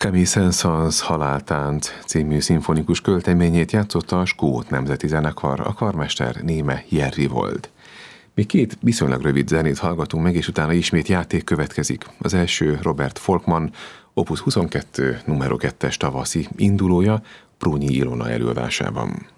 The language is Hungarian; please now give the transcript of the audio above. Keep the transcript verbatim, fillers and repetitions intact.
Camille Saint-Saëns Haláltánc című szimfonikus költeményét játszotta a Skót Nemzeti Zenekar, a karmester néme Jerry volt. Még két viszonylag rövid zenét hallgatunk meg, és utána ismét játék következik. Az első Robert Folkman, opus huszonkettő, numero kettes tavaszi indulója, Prunyi Ilona előadásában.